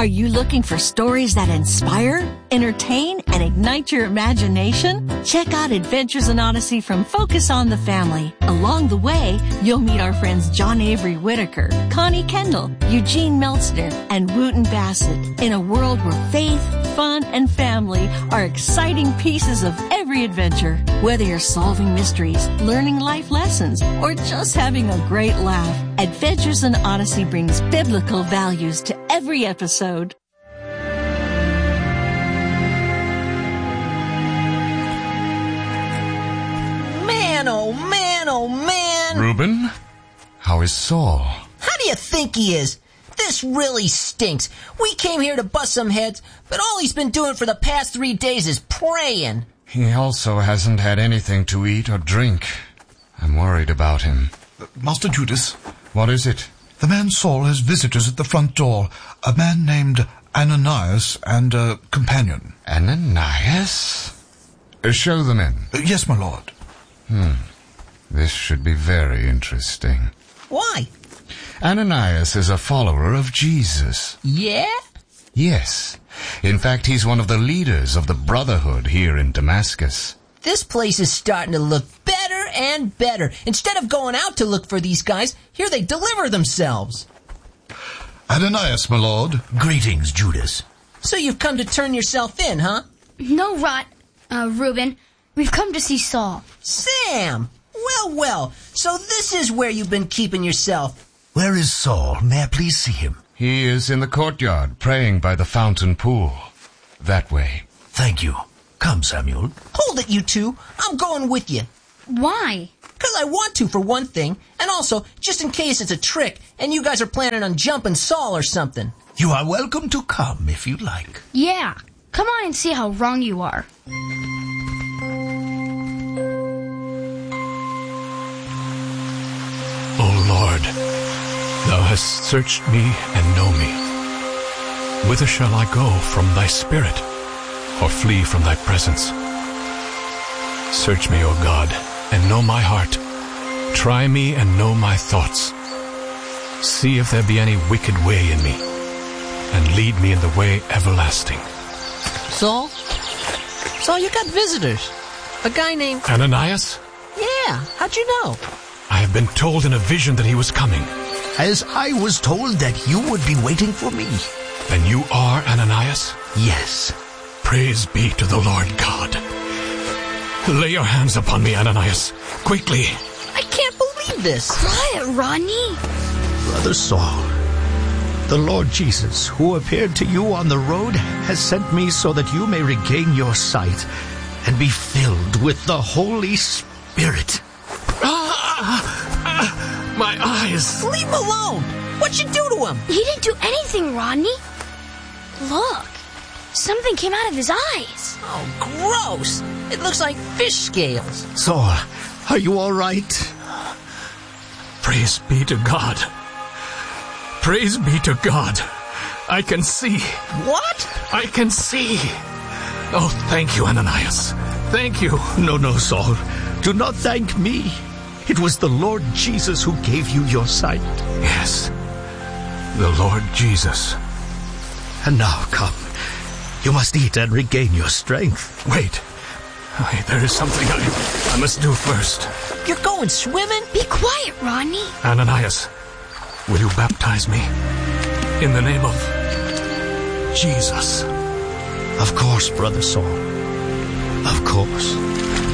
Are you looking for stories that inspire, entertain, and ignite your imagination? Check out Adventures in Odyssey from Focus on the Family. Along the way, you'll meet our friends John Avery Whitaker, Connie Kendall, Eugene Meltzner, and Wooten Bassett in a world where faith, fun, and family are exciting pieces of every adventure. Whether you're solving mysteries, learning life lessons, or just having a great laugh, Adventures in Odyssey brings biblical values to every episode. Man, oh man, oh man! Reuben, how is Saul? How do you think he is? This really stinks. We came here to bust some heads, but all he's been doing for the past 3 days is praying. He also hasn't had anything to eat or drink. I'm worried about him. Master Judas? What is it? The man Saul has visitors at the front door. A man named Ananias and a companion. Ananias? Show them in. Yes, my lord. This should be very interesting. Why? Ananias is a follower of Jesus. Yeah? Yes. In fact, he's one of the leaders of the Brotherhood here in Damascus. This place is starting to look better and better. Instead of going out to look for these guys, here they deliver themselves. Ananias, my lord. Greetings, Judas. So you've come to turn yourself in, huh? No, Reuben. We've come to see Saul. Sam! Well. So this is where you've been keeping yourself. Where is Saul? May I please see him? He is in the courtyard, praying by the fountain pool. That way. Thank you. Come, Samuel. Hold it, you two. I'm going with you. Why? Because I want to, for one thing. And also, just in case it's a trick, and you guys are planning on jumping Saul or something. You are welcome to come if you like. Yeah. Come on and see how wrong you are. O Lord, Thou hast searched me and know me. Whither shall I go from Thy Spirit, or flee from Thy presence? Search me, O God, and know my heart. Try me and know my thoughts. See if there be any wicked way in me, and lead me in the way everlasting. Saul, you got visitors. A guy named... Ananias? Yeah, how'd you know? I have been told in a vision that he was coming. As I was told that you would be waiting for me. Then you are Ananias? Yes. Praise be to the Lord God. Lay your hands upon me, Ananias. Quickly. I can't believe this. Quiet, Rodney. Brother Saul, the Lord Jesus, who appeared to you on the road, has sent me so that you may regain your sight and be filled with the Holy Spirit. My eyes. Leave him alone. What'd you do to him? He didn't do anything, Rodney. Look. Something came out of his eyes. Oh, gross. It looks like fish scales. Saul, are you all right? Praise be to God. Praise be to God. I can see. What? I can see. Oh, thank you, Ananias. Thank you. No, Saul. Do not thank me. It was the Lord Jesus who gave you your sight. Yes, the Lord Jesus. And now come. You must eat and regain your strength. Wait. There is something I must do first. You're going swimming? Be quiet, Rodney. Ananias, will you baptize me in the name of Jesus? Of course, Brother Saul. Of course.